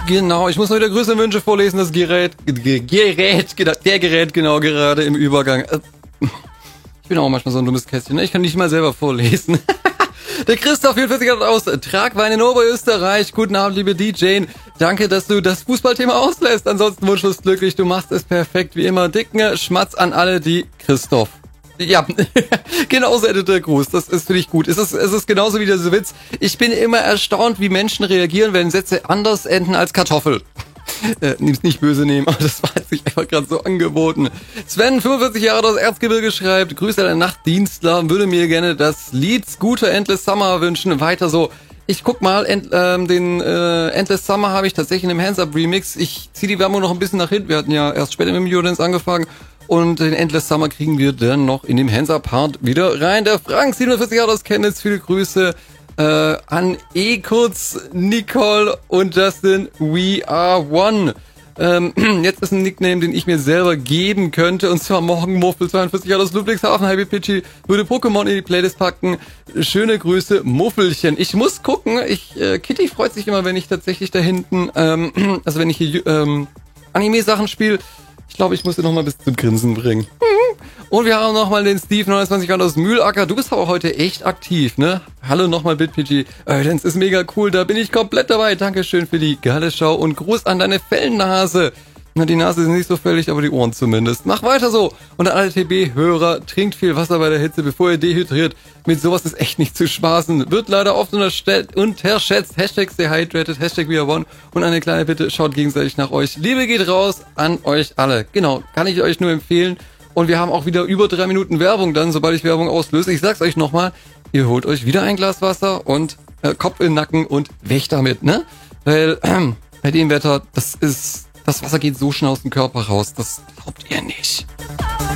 Genau, ich muss noch wieder Grüße und Wünsche vorlesen. Das Gerät genau gerade im Übergang. Ich bin auch manchmal so ein dummes Kästchen, ne? Ich kann nicht mal selber vorlesen. Der Christoph 44 hat aus Tragwein in Oberösterreich. Guten Abend, liebe DJ. Danke, dass du das Fußballthema auslässt. Ansonsten wunschlos glücklich. Du machst es perfekt wie immer. Dicken Schmatz an alle, die Christoph. Ja, genauso endet der Gruß. Das ist, finde ich, gut. Es ist genauso wie der Witz. Ich bin immer erstaunt, wie Menschen reagieren, wenn Sätze anders enden als Kartoffel. Nimm's nicht böse nehmen, aber das war jetzt nicht einfach gerade so angeboten. Sven, 45 Jahre aus Erzgebirge, schreibt: Grüße an den Nachtdienstler, würde mir gerne das Lied Scooter Endless Summer wünschen. Weiter so. Ich guck mal, den Endless Summer habe ich tatsächlich in einem Hands-Up-Remix. Ich ziehe die Werbung noch ein bisschen nach hinten. Wir hatten ja erst später mit dem Jodens angefangen. Und den Endless Summer kriegen wir dann noch in dem Hands-Up-Part wieder rein. Der Frank, 47 Jahre aus Chemnitz, viele Grüße an kurz Nicole und Justin, we are one. Jetzt ist ein Nickname, den ich mir selber geben könnte, und zwar Morgenmuffel, 42 Jahre aus Ludwigshafen. Happy Pitchy würde Pokémon in die Playlist packen. Schöne Grüße, Muffelchen. Ich muss gucken, Kitty freut sich immer, wenn ich tatsächlich da hinten, also wenn ich hier Anime-Sachen spiele. Ich glaube, ich muss sie noch mal bis zum Grinsen bringen. Und wir haben nochmal den Steve, 29 Jahre aus Mühlacker. Du bist aber heute echt aktiv, ne? Hallo nochmal, BitPG. Das ist mega cool, da bin ich komplett dabei. Dankeschön für die geile Show und Gruß an deine Fellnase. Na, die Nase ist nicht so fällig, aber die Ohren zumindest. Mach weiter so. Und an alle TB-Hörer, trinkt viel Wasser bei der Hitze, bevor ihr dehydriert. Mit sowas ist echt nicht zu spaßen. Wird leider oft unterschätzt. Hashtag stay hydrated, Hashtag we are one. Und eine kleine Bitte, schaut gegenseitig nach euch. Liebe geht raus an euch alle. Genau, kann ich euch nur empfehlen. Und wir haben auch wieder über 3 Minuten Werbung dann, sobald ich Werbung auslöse. Ich sag's euch nochmal, ihr holt euch wieder ein Glas Wasser und Kopf in den Nacken und weg damit, ne? Weil bei dem Wetter, das Wasser geht so schnell aus dem Körper raus, das glaubt ihr nicht.